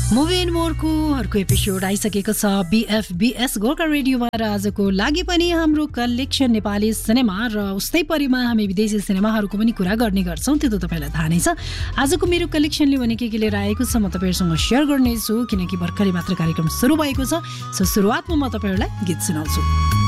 Movie and मोरको अर्को episode आइसकेको छ BFBS गोर्खा रेडियोमा र आजको लागि पनि हाम्रो कलेक्सन नेपाली सिनेमा र उस्तै परिमा हामी विदेशी सिनेमाहरूको पनि कुरा गर्ने गर्छौँ, त्यो त तपाईँलाई थाहा नै छ। आजको मेरो कलेक्सनले भने के लिएर आएको छ म तपाईँहरूसँग सेयर गर्नेछु, किनकि भर्खरै मात्र कार्यक्रम सुरु भएको छ। सो सुरुवातमा म तपाईँहरूलाई गीत सुनाउँछु।